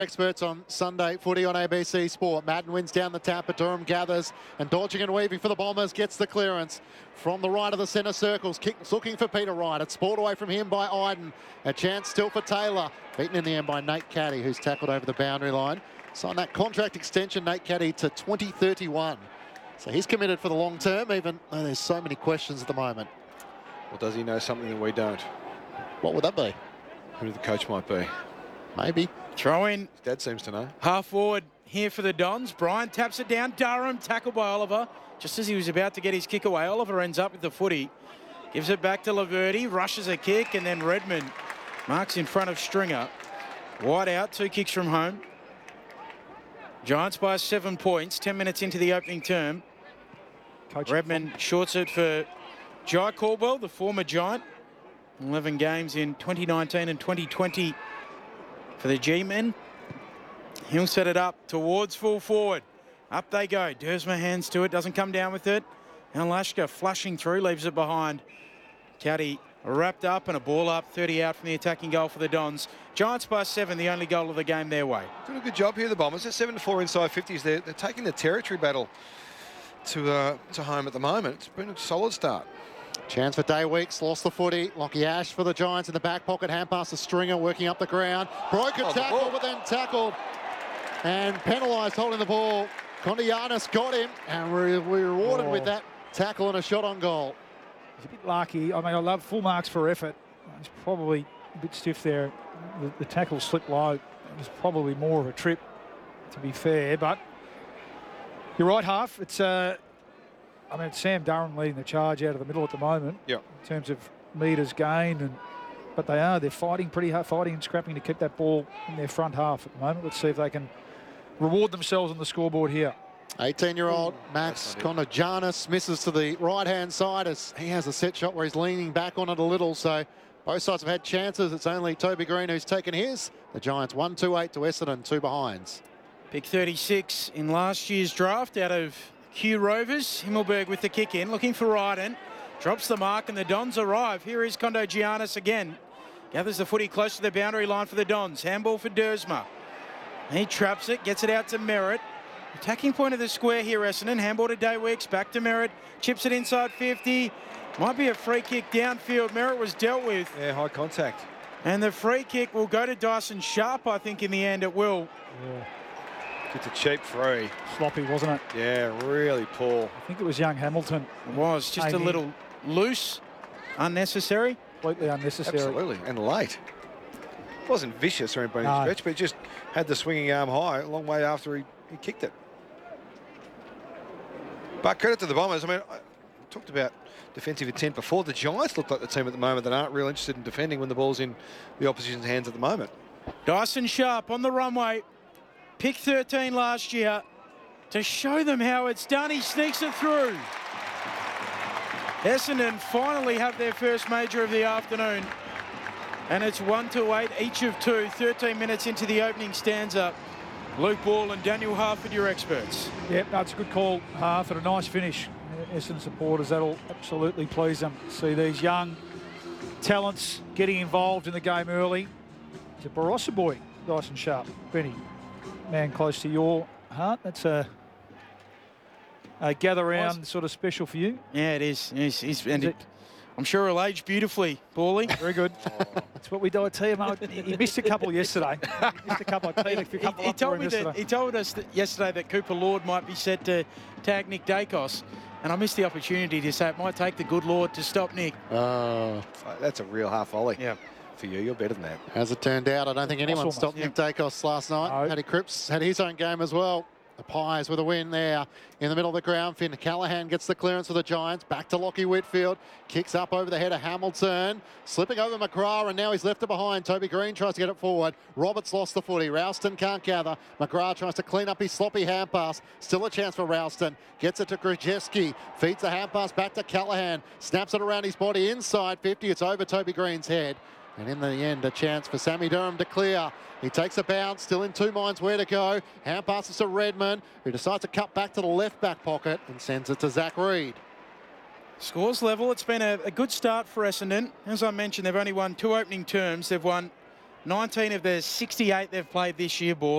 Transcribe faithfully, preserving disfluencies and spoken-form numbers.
Experts on Sunday footy on A B C Sport. Madden wins down the tap, but Durham gathers and dodging and weaving for the Bombers, gets the clearance from the right of the centre circles. Kicks looking for Peter Wright. It's sport away from him by Iden. A chance still for Taylor. Beaten in the end by Nate Caddy, who's tackled over the boundary line. Signed that contract extension, Nate Caddy, to twenty thirty-one. So he's committed for the long term, even though there's so many questions at the moment. Well, does he know something that we don't? What would that be? Who the coach might be? Maybe. Throw in. His dad seems to know. Half forward here for the Dons. Brian taps it down. Durham tackled by Oliver. Just as he was about to get his kick away, Oliver ends up with the footy. Gives it back to Laverty. Rushes a kick, and then Redmond marks in front of Stringer. Wide out. Two kicks from home. Giants by seven points. Ten minutes into the opening term. Coach Redmond shorts it for Jai Caldwell, the former Giant. eleven games in twenty nineteen and twenty twenty for the G-men. He'll set it up towards full forward. Up they go. Dersma hands to it, doesn't come down with it. And Lashka flushing through, leaves it behind. Caddy wrapped up and a ball up, thirty out from the attacking goal for the Dons. Giants by seven, the only goal of the game their way. Doing a good job here, the Bombers. They're seven to four inside fifties. They're, they're taking the territory battle to uh, to home at the moment. It's been a solid start. Chance for Day Weeks, lost the footy. Lockie Ash for the Giants in the back pocket. Hand pass to Stringer, working up the ground. Broken oh, tackle, the but then tackled and penalised holding the ball. Kondianis got him, and we we rewarded oh. with that tackle and a shot on goal. He's a bit lucky. I mean, I love full marks for effort. He's probably a bit stiff there. The, the tackle slipped low. It was probably more of a trip, to be fair. But you're right, Half. It's uh, I mean, it's Sam Durham leading the charge out of the middle at the moment. Yeah. In terms of metres gained, and but they are they're fighting pretty hard, fighting and scrapping to keep that ball in their front half at the moment. Let's see if they can reward themselves on the scoreboard here. eighteen-year-old Max Kondianis misses to the right-hand side as he has a set shot where he's leaning back on it a little. So both sides have had chances. It's only Toby Green who's taken his. The Giants one two eight to Essendon, two behinds. Big thirty-six in last year's draft out of Q Rovers. Himmelberg with the kick in, looking for Ryden. Drops the mark and the Dons arrive. Here is Kondianis again. Gathers the footy close to the boundary line for the Dons. Handball for Dersma. He traps it, gets it out to Merritt. Attacking point of the square here, Essendon. Handball to Dayweeks, back to Merritt. Chips it inside fifty. Might be a free kick downfield. Merritt was dealt with. Yeah, high contact. And the free kick will go to Dyson Sharp, I think, in the end it will. Yeah. It's a cheap free. Sloppy, wasn't it? Yeah, really poor. I think it was young Hamilton. It was just Came a little in. loose, unnecessary. Completely unnecessary. Absolutely, and late. It wasn't vicious or anything No. stretch, but just had the swinging arm high a long way after he, he kicked it. But credit to the Bombers. I mean, I talked about defensive intent before. The Giants look like the team at the moment that aren't real interested in defending when the ball's in the opposition's hands at the moment. Dyson Sharp on the runway. Pick thirteen last year. To show them how it's done, he sneaks it through. Essendon finally have their first major of the afternoon. And it's one to eight, each of two. thirteen minutes into the opening stanza. Luke Ball and Daniel Harford, your experts. Yep, that's a good call, Half, and a nice finish. Essendon supporters, that'll absolutely please them. See these young talents getting involved in the game early. It's a Barossa boy, Dyson Sharp. Benny, man close to your heart. That's a, a gather round sort of special for you. Yeah, it is. He's, he's, and Is it, it? I'm sure he'll age beautifully, Bally. Very good. That's what we do. I tell you, mate, he missed a couple yesterday. He missed a couple. I tell you, a He, couple he up for told him me that yesterday. he told us that yesterday that Cooper Lord might be set to tag Nick Dacos, and I missed the opportunity to say it might take the good Lord to stop Nick. Oh, That's a real half volley. Yeah. For you, you're better than that. as it turned out, I don't think anyone Almost, stopped yeah. Nick Dacos last night. No. Paddy Cripps had his own game as well. The Pies with a win there in the middle of the ground. Finn Callahan gets the clearance for the Giants. Back to Lockie Whitfield. Kicks up over the head of Hamilton. Slipping over McGrath, and now he's left it behind. Toby Green tries to get it forward. Roberts lost the footy. Ralston can't gather. McGrath tries to clean up his sloppy hand pass. Still a chance for Ralston. Gets it to Krzyzewski. Feeds the hand pass back to Callahan. Snaps it around his body inside fifty. It's over Toby Green's head. And in the end, a chance for Sammy Durham to clear. He takes a bounce, still in two minds where to go. Hand passes to Redmond, who decides to cut back to the left back pocket and sends it to Zach Reed. Scores level. It's been a, a good start for Essendon. As I mentioned, they've only won two opening terms. They've won nineteen of the sixty-eight they've played this year, ball.